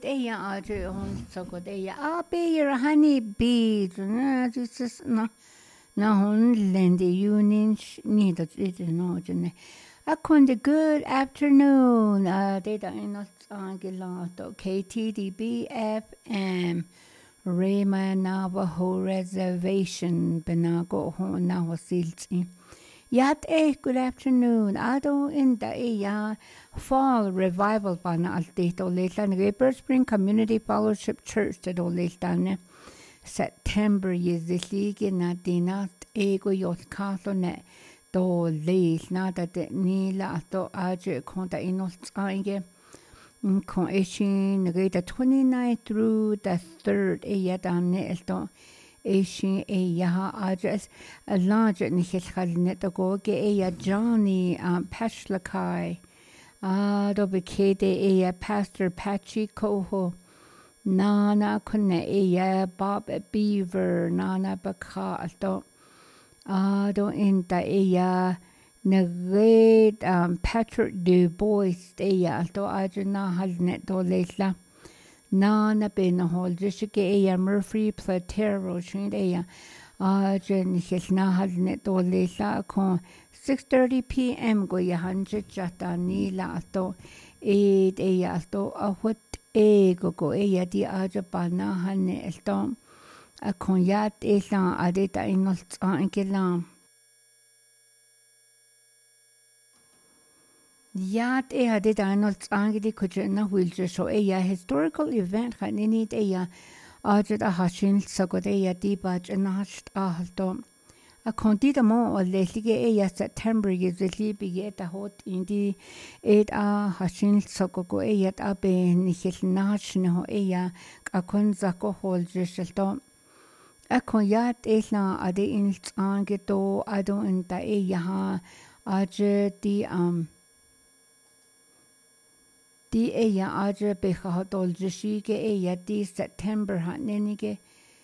eya aje hon sokot eya be your honey bee just na hon lende union ni dat it no jene akunde good afternoon data inot angelato KTDB FM Rema Navajo Reservation Benago hon na hosilti. Yat good afternoon. Ado in the fall revival bana altito letan River Spring Community Fellowship Church to do letane September yeziligi na dinat ego yot kato ne do leil na da de nila ato aje konta inos ange kon eshin the 29th through the 3rd yadane elto Asian yaha address a large nichel go ge Johnny Pashlakai do bekede Pastor Patchy Coho Nana kunne Bob Beaver Nana Baka alto do in the great Patrick Du Bois alto ajna halnet do letla Nana ben hol jishike Murphy Platero shin jen hisna halnet do lela kon 6:30 p.m. go ya hanje jata ni la to alto a what go di aja bana hanne elton a kon yat elan adeta inol ankelam Yat had Arnold Angeli Kujana Wilja show a historical event Hanini Ajad a Hashin Sagodea Dibaj and Hashed Ahalto. A condita mo or Leslie September is the Libby hot in the 8 Hashin Sogogo Ayat Abe Nihil National Aya Akon Zako Hol Jeshelto. A Konyat Esla Ade in Angeto Ado in the Ayaha Ajad the Di aja becha hatol jishige di September hanenige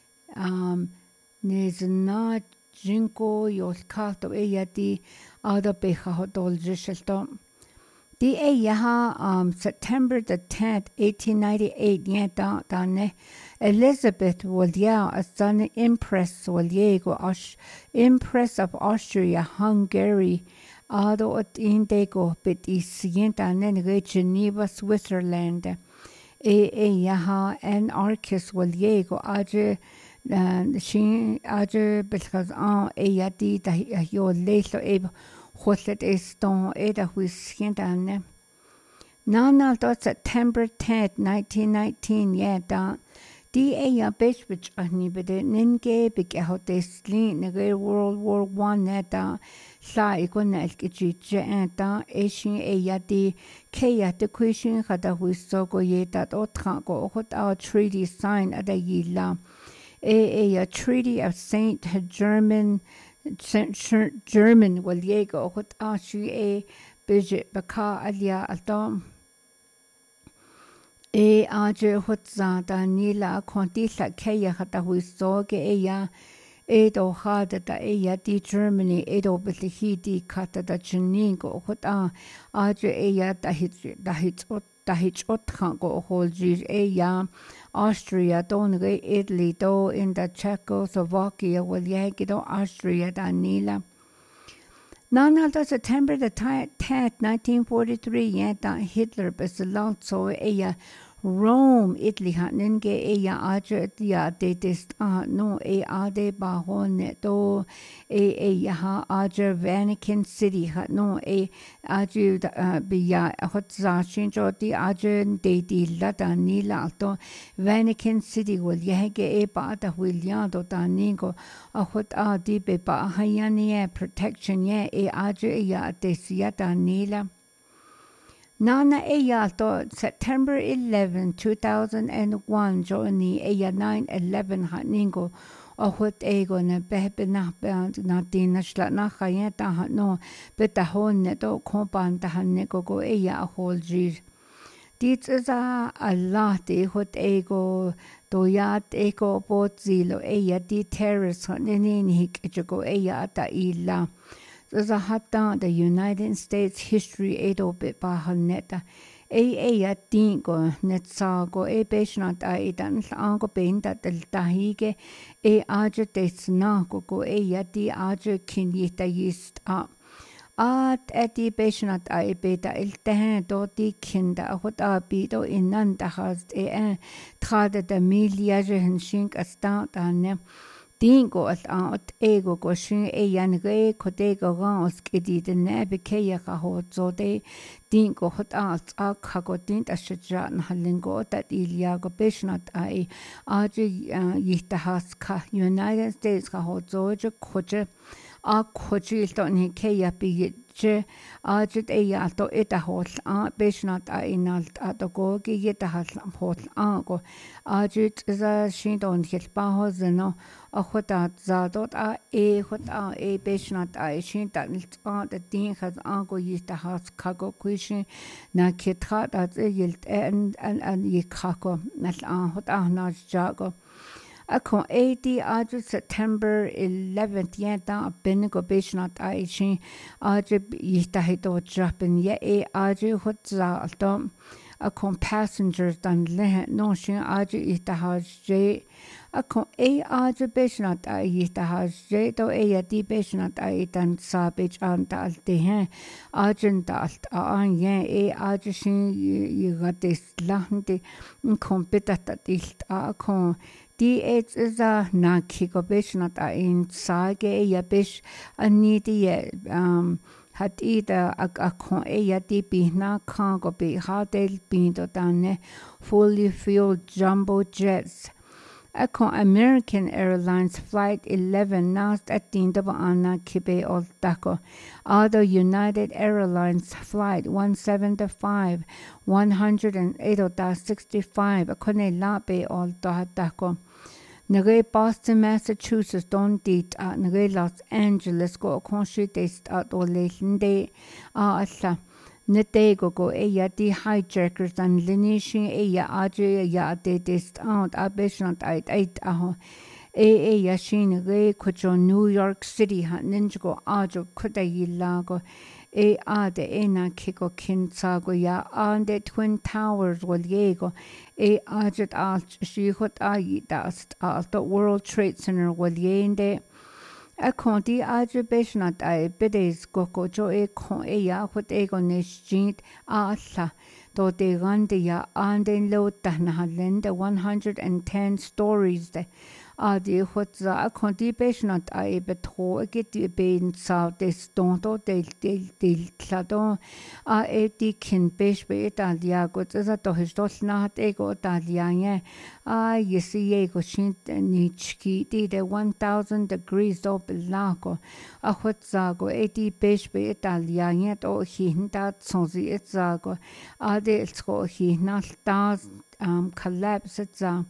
nezna jinko yos kato di ada becha hatol jishelto. Di September the 10th, 1898 dane Elizabeth Wolyau a son Empress Wolyego Empress of Austria Hungary Ado at Indego bit is sienta nen Geneva, Switzerland. Yaha anarchist Wolyego aje shin aje because yadi da yo leso hoslet eston eda wis sienta Nana dot September 10th, 1919 da Di Bishwich Anibede Ninge big Ahotesli Nege World War I da Sa Ikona Elkichi Anta Asian di Kaya the question Hada Wisogo ye that Otrango hot our treaty sign at the Yila a treaty of Saint German Waliego hot Ashi a Bijit Baka Alia Adam aje hotza da nila kontila kaya hata huisoge edo hada da di Germany edo belihidi kata da chiningo hota aje da hit otrango holjir Austria donge Italy do in the Czechoslovakia walyagido Austria da nila Nana September the 10th, 1943 yenta Hitler besalot so Rome, Italy hanenge aja dia detest no ade bahone do yaha aja Vatican City no aju biya hotza shinjo di aja de lata nila to Vatican City will yege ba da William do daningo hot di be ba hayani protection ye aja desiata nila Nana to September 11, 2001 journey 9/11 haningo hot ego na bebe na dina shla na khayeta no betahon ne do kompan ta hanego go holjir dit is a lot hot ego doyat ego botzilo di terrorist hanini hikego ta illa There's a hot down the United States history 8 bit by Haneta ya tingo netsago beshnat idan ango benda del tahige aje desnago go ya di aje kinita yist edi beshnat beta il tehen do di kinda hot bido inan da hast trade de miliage hinschink astan ne Dingo as out ego go shin yan re kodego rans kedi de nebe keya hot so de dingo hot out kago dint as jan halingo that ilia go beshnat yita has ka United States ka hot so je koje koje ton he keya bi je ya to eta hot beshnat inalt go ge yeta has hot go za shin don hel pa hozeno Achotat zadot hot beshnat shin that the thing has ango yista has kago kwishin na kitrat at yilt and yikako nas hot na jago Akon 80 September 11th yenta benigo beshnat shin yista hito japan hot za Akon passengers dan leh no shin yista has Akon beshnat yita has do di beshnat dan sabich an dal de hen dalt an yen shin yigatis lahndi kompetat dilt akon di is a nakiko beshnat in sage bish anidi hat ida akon di bihna kan go be hadel bindo dan fully filled jumbo jets Akon American Airlines Flight 11 nast at Dindaba Anna Kibe Old Dako. Other United Airlines Flight 175 108.65 Akone Labe Old Dako. Nage Boston, Massachusetts don't dit at Nage Los Angeles go Conshi Dest at Olation Day Asa. Netego go di hijackers and linishin de dist out beshnat aho yashin re kucho New York City ninjago ajo kudayilago de na kiko kinsago de Twin Towers waliego ajet alt shihot dast the World Trade Center waliende Akonti beshnat bides goko jo kon hot ego nishjint alla do de rande anden lo tahnahalen 110 stories de di hot za akonti beshnat betro get ben sa des donto del klado di kin beshbe italia go za to histol nahat ego italiane yesi ego shin nichki de 1000 degrees do belago hot za go di beshbe italiane to hinta sonzi etzago de sko hinal das collapse za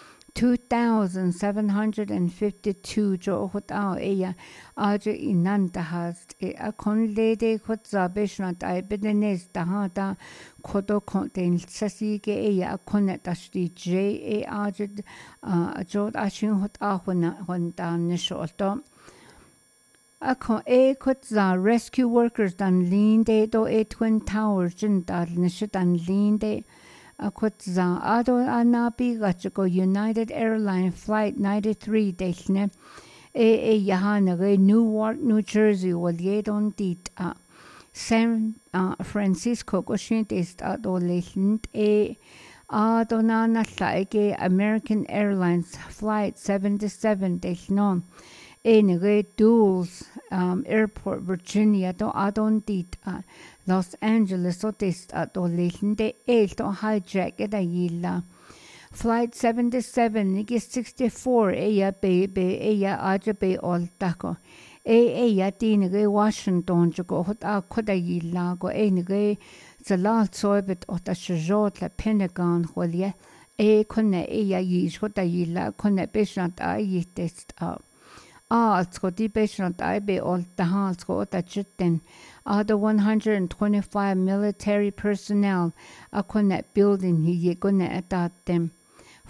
2,752 jo hot inanta hast akon lede hot za beshnat bedenes da kodo konten sasige akon tashti je jod ashin hot hon dan nisholto Akon hot za rescue workers dan linde do Twin Towers jin dal nishitan linde Akutza Ado Anabi Gachiko United Airlines Flight 93 Deshne Yahana Newark, New Jersey Walyedon Dit San Francisco Goshintist Adolescent Adonana Saike American Airlines Flight 77 Deshnon Dulles Airport Virginia to Adon Dit Los Angeles test adolescent to hijack yilla. Flight 77 nigi 64 baby ajabe all taco. Tinige Washington go hot koda yilla go nige Zalal soibet ota shajot la Pentagon holye konne yish hota yilla konne beshnat test Sko di beshnat be all tahal sko ota jitten the 125 military personnel akone building hi gonna at them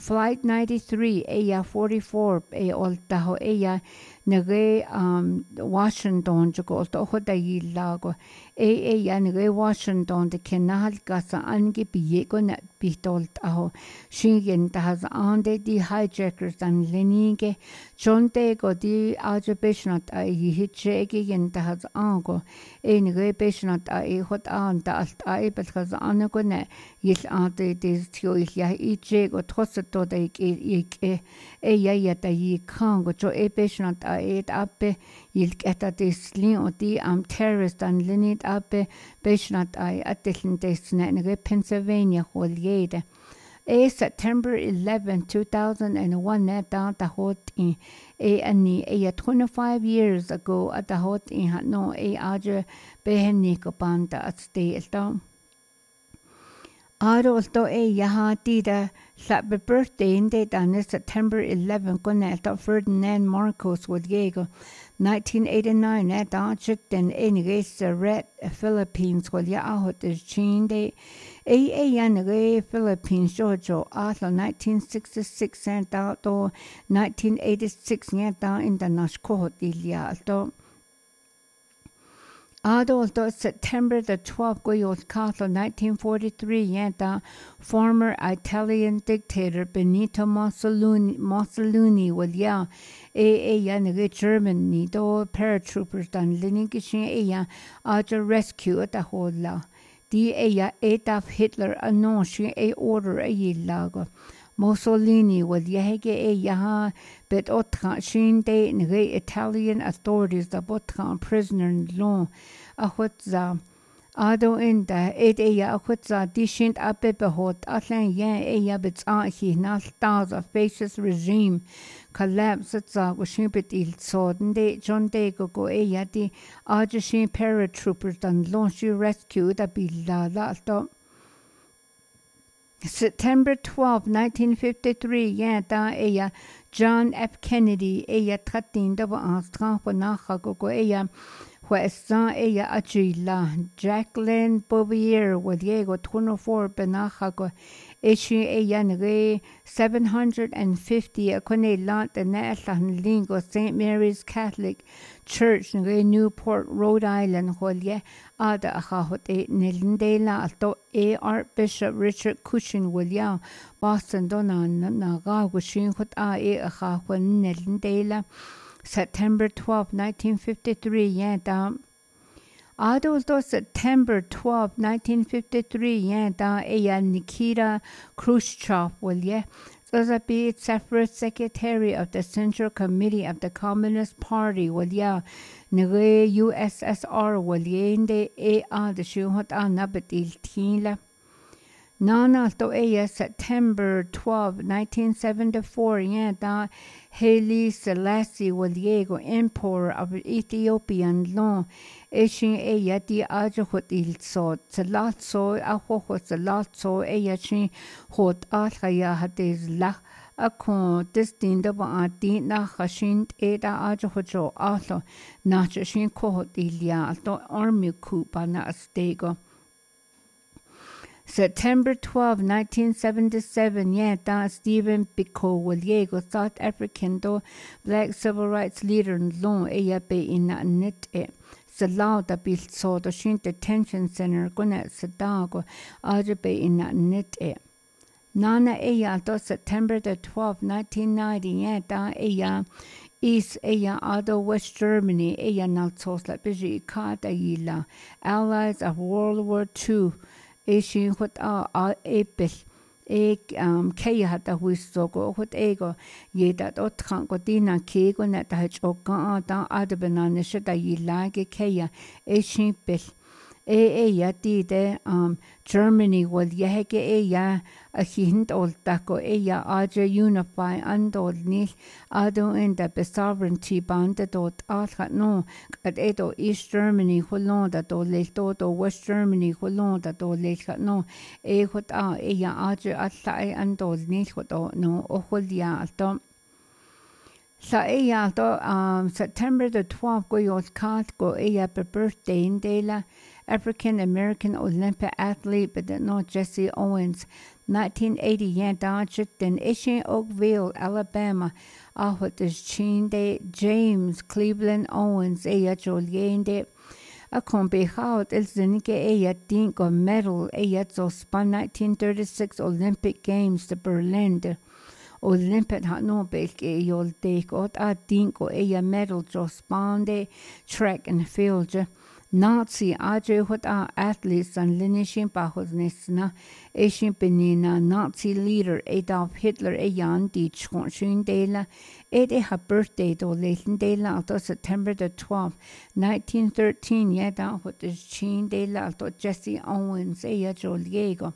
Flight 93 ella 44 oltaho ella nage Washington jogo to hoda yilago ella nage Washington de kenal gasa ange biego na bitolt aho shingen tas ande di hijackers an lenige jonte go di ajabishnat a hitchege gen tas ango nage bishnat a hot an da alt a betgas anago ne yil ade des tio ya ije to da ik ella da yi kango jo bishnat a appe yilk etta deslin og di am terrorist an linit appe bishnat a atilin desne Pennsylvania holjede September 11 2001 da hot in ani 25 years ago at the hot in no aja behenni ko banda at stelta Adolto yaha tida sabe birthday in date on September 11 Goneta Ferdinand Marcos with Diego 1989 at Architect Enigase Red Philippines with Yahot is Chin Day Yanage Philippines Jojo Arthur 1966 and out 1986 Yata in the Nashko Ilia Adolto September the 12th Goyos Castle 1943 Yenta former Italian dictator Benito Mussolini will ya yanage Germany do paratroopers dan liningishin aja rescue at the whole la di Adolf Hitler annonce order yilago Mussolini will yahege yaha bet otra shin de nge Italian authorities the botra prisoner in law ahutza ado in the ahutza dishint abe behot atlan ya bet hi na stars of fascist regime collapse za washibit il soden de John de go di ajashin paratroopers dan launch rescue da billa to September 12, 1953, yenta John F. Kennedy, tratin da anstran på nachagogo Westan achila Jacqueline Bouvier with Diego 24 benachago ishi nge 750 akone lant the Nathan Lingo St. Mary's Catholic Church nge Newport, Rhode Island holye ada ahot nilindela alto Archbishop Richard Cushing William Boston dona naga gushin hot ahahwan nilindela September 12, 1953 yenta Adolto September 12, 1953 yenta Nikita Khrushchev wilye be separate secretary of the Central Committee of the Communist Party wilya nge USSR wilyende the shuhot nabatil tila Nana to September 12, 1974 yenta Haile Selassie Diego Emperor of Ethiopian law Eshin di ajahot il so Salatso ahohot Salatso shin hot alhaya hades la akon distinda ba ati na khashin da ajahojo alo na shin kohot ilia to army coup na astego September 12, 1977, Stephen Biko Diego, South African black civil rights leader in law, be in net Salau da bil so the shin detention center gonna sadago be in net Nana September the 12th, 1990, East Ado West Germany, Nalsos la Biji Kada Yila, allies of World War II. Ishin hot epil kaya hata huistogo hot ego yedat otkan godina kego net hach oka da adabana shada yilage kaya ishin bil de Germany wal yehege a hint oltako aja unify andol nil ado in the sovereignty band dot alhat no at edo East Germany holonda do lelto do West Germany holonda do lelhat no hot aja atla andol nil hot no oholia alto Sa September the 12th go yos kat go per birthday in dela African American Olympic athlete, but no Jesse Owens. 1980 yan danchit in Ishin Oakville, Alabama. Ahut is Chinde James Cleveland Owens eya Joliende. A combehout el zinike eya dinko medal eya span 1936 Olympic Games to Berlin. Olympic hat no belk e yol dek ot a dinko eya medal spande track and field. Nazi aje hot a athletes and linishin bahosnisna Asian benina Nazi leader Adolf Hitler jan di chonshin dela ede ha birthday do leighton dela to September the 12th 1913 yada hot is chin dela to Jesse Owens eya joliego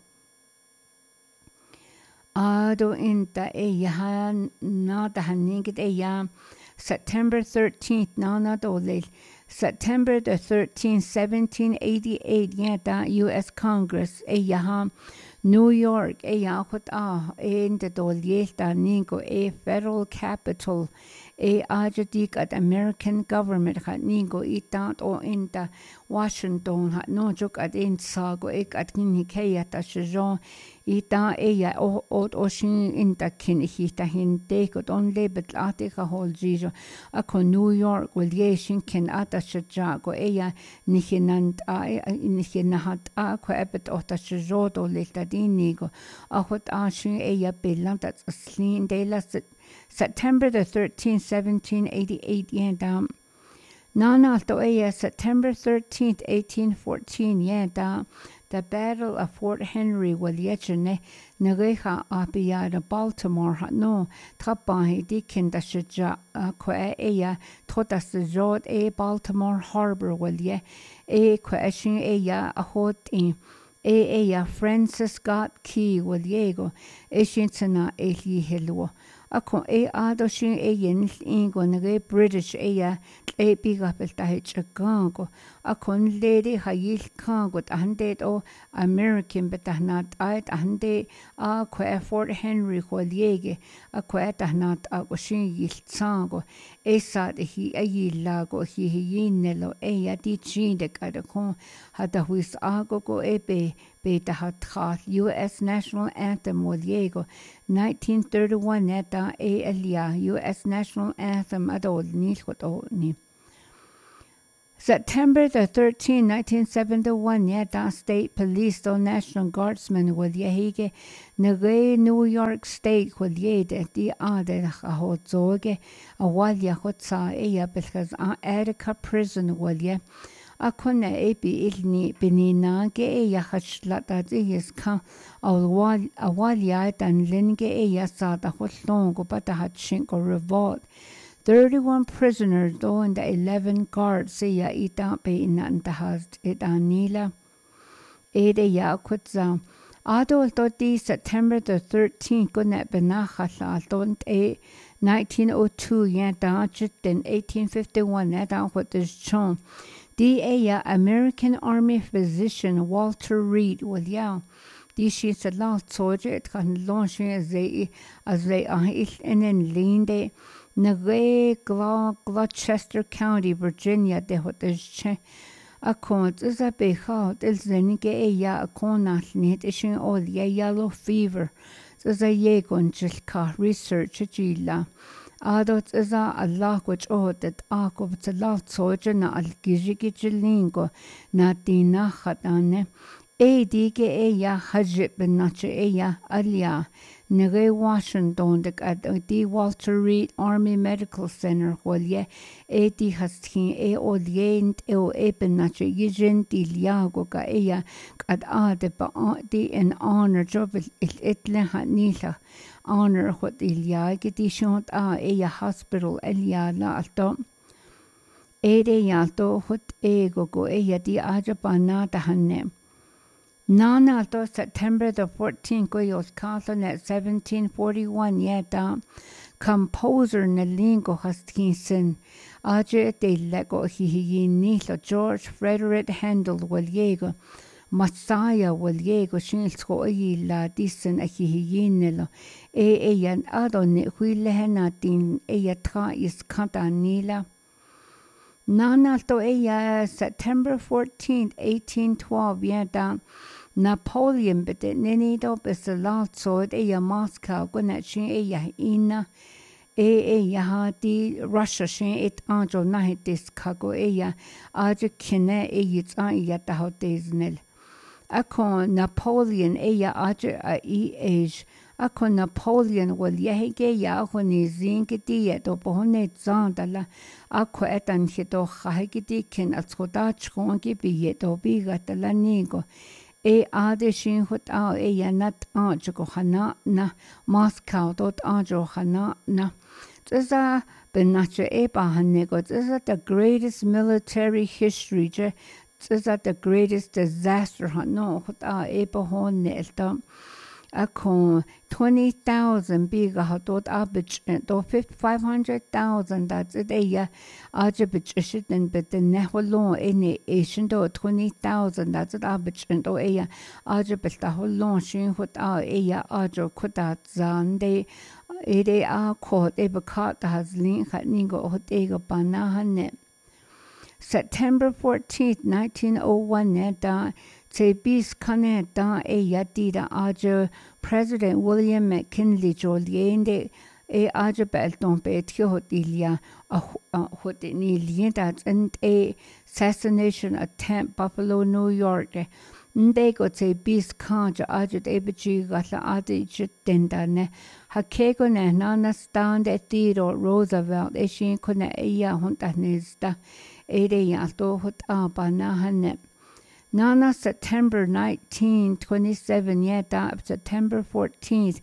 ado inta eya na da haningit eya September 13th na do leil September the 13th, 1788, yada U.S. Congress, Yaham, New York, Yahut in the Dolieta Ningo, federal capital, Ajadik at American government, hat Ningo, itat or in the Washington, hat no joke at Insago, at Kinikea, at Shajon, ita od oshin in the kinihita hindekot only but atika hol jijo ako New York will yeshin ken ata shajago nihinant nihinahat ako ebet ota shajodo letadinigo ahot ashin bilang that's a slin dela September the 13th 1788 yendam Nana to September 13th 1814 yendam the Battle of Fort Henry will yechene nageha apia Baltimore no tapahi dikin da shaja kwa totas road Baltimore Harbor will ye question a hot in Francis Scott Key will yego shinsana hello Ako adoshin yen ingo nage British big up el Chicago. Akon lady hayil kango tahandet o American betahnat ait ahande kwa Fort Henry holiege akwa tahnat agoshin yil tsango esad hi ayilago hi yinelo di chinde kadakon hadahuis agogo betahat U.S. National Anthem holiego 1931 neta elia U.S. National Anthem adol nilhot ni September the 13th, 1971, Yada State Police, the National Guardsmen, will yehige, Nege New York State, will yede, di ade, a zoge, a walya hotsa, because Attica prison, will ye, a kone ebi ilni benina, ge hachlata, is ka, a walya, and linge yasada, hotlongo, but a hatchink or revolt. 31 prisoners, though, and the 11 guards, say ya ita be nantahaz it anila. Ede ya kutza. Adol toti September the 13th, gunet benachasla, don't 1902, yada in 1851, yada what is shown. Ya American Army physician Walter Reed, will ya. Die she's a lot soldier, it can launch as they are in Linde. Nage Gloucester County, Virginia, de hotische. A cont is a behout, il zenige a conat net ishin all yellow fever. Is a yegon jilka research a gila. Adot is a language that akov the lot soldier na al gijigilingo na dina hatane. Dige hajib nache alia. Nere Washington at the Walter Reed Army Medical Center where di haskin olient ebenache yijin di liago ga at ade ba di in honor job itle hanila honor what iliage di shont hospital elia la alto yalto what ego go di aja banata hanne Nana to September the 14th, Goyos Carlton at 1741, yeta composer Nelingo Huskinson, Aje de Lego Hihinilo, George Frederick Handel Waliego, Messiah Waliego, Shinsko la Disen a Hihinilo, Adon, Huilehena din Eyatra is Cantanila. Nana to September 14th, 1812, down Napoleon, but it nini do is the last sword Moscow, Gunachin ina. Hati Russia shin it anjo nahi dis kago aja kine yits an tahoteznel. Akon Napoleon aja age. Akon Napoleon wal yehige honi zingiti do bohone zandala. Akko etan hito hahigiti kin atskoda chkongi bi yeto bigatala nigo. Ade shin hut nat anjo hana na Moscow dot anjo hana na. Tsa benacha bahanego tsa the greatest military history tsa the greatest disaster hano hut bahon nelta akon 20,000 biga hatot abich do 500,000 that's it ajabich shitten but the neholon in asian do 20,000 that's it abich do ajabich the holon shin hut ajo kudat zande ere caught bekat has link hat ningo hot banahane September 14th 1901 neta te bis kane da yatida ajo President William McKinley Joliende ajo belton betio hotilia hotini that and assassination attempt Buffalo New York Ndego te bis kanja ajo ebichi gala adi jitendane hakego ne nana stand at Theodore Roosevelt eshin kone hunta nista yalto hot banahane Nana September 1927 September 14th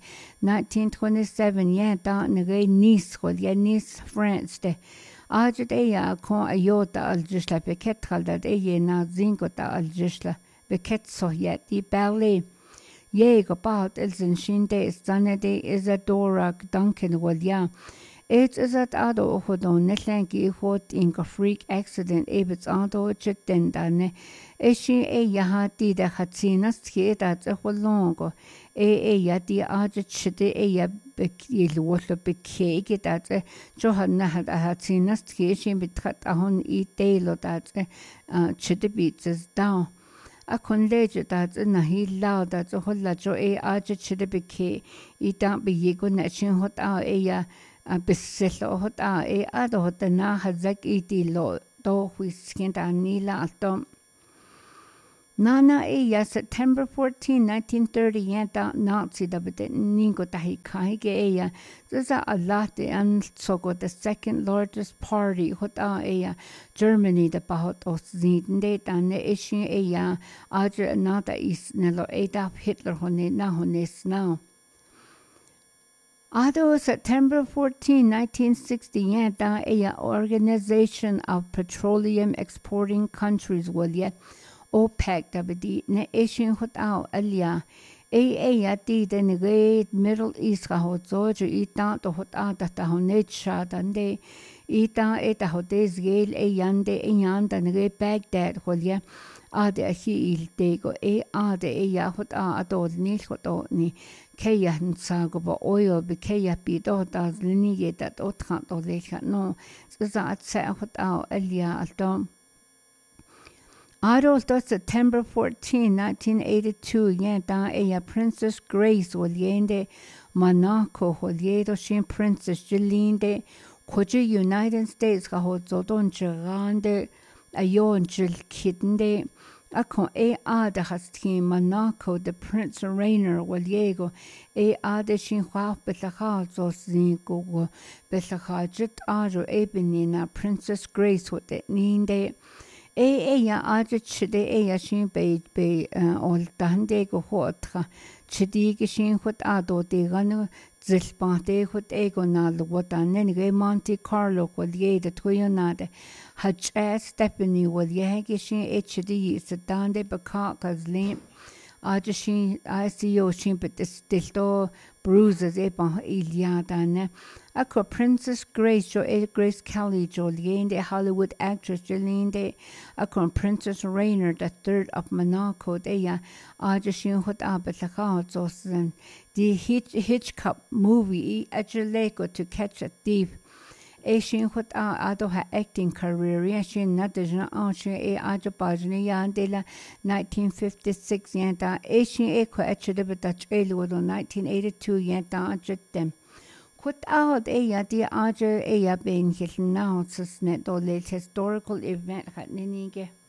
1927 nage Nice Nice France de ajde kon ayota aljishla beketkal dat na zingota aljishla beket sohyet I ballet Jäger baut elsen shinde zanede Isadora Duncan walya It is at ado hodon netlangi hot in a freak accident ebits ado chitendane eshi yahati de hatsinas that a holongo yati aja chite ya bekil wotlo bekege that johanna had a hatsinas kishin bitrat ahon telo that chite beats down a conlege that nahi lao that holla jo aja chite beke don't be yego nachin hot biselo hot ado hot na hazak lo do whiskin nila atom Nana September 14, 1930 Nazi da ningo tahi kaige Zaza alate and sogo the second largest party hot Germany the bahot os zinde ne ishin aja nada is nelo Adolf Hitler hone na hones now Ado September 14, 1960 Organization of Petroleum Exporting Countries walye OPEC dabdi ne ishin hot alia yati the great Middle East hot zojo ita to hot ta honet shadande ita eta hotes gel yande yanda ne Baghdad holye ade hi il tego ade ya hot adod ni hot ni Kaya sago oil be kaya bi do das linie dat otran do lecha no za at sa hot alia altom Ado September 14, 1982 Princess Grace Oliende Monaco Holiedo Shin Princess Jelinde Koji United States Kahozodon Gerande Ayon Jil Kidende Akon de Hastin Monaco the Prince Rainer Waliego de Shin Hua Belaha Zosingo Belaha Jit Ado Ebenina Princess Grace with the Ninde aja chide shin be ol dande go hotra chidi shin hot ado de ganu zilpante hot ego na wotan ne Monte Carlo ko ye de toyonade hach Stephanie wal ye shin hd sedande baka kazlim aja shin ICO shin but stilto bruises iliadane Akko Princess Grace Grace Kelly Jolene Hollywood actress Jolene Akko Princess Rainer the third of Monaco Ajashin hot abatakazosen the Hitchcock movie Ajuleko to catch a thief Asian what ado ha acting career ya shin na de na ancien e aja bajni ya de 1956 ya ta Asian e ko achede beta chelo 1982 ya ta ajetem What out ya di aja e ya ben hilna sus net do historical event hat ninige